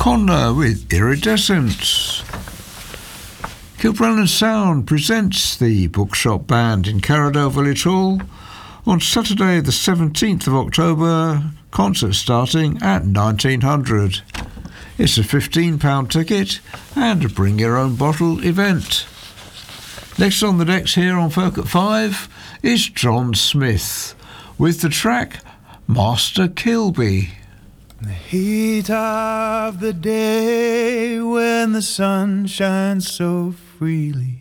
Connor with Iridescent. Kilbrellan Sound presents the Bookshop Band in Carradale Village Hall on Saturday the 17th of October, concert starting at 1900. It's a £15 ticket and a bring your own bottle event. Next on the decks here on Folk at 5 is John Smith with the track Master Kilby. The heat of the day when the sun shines so freely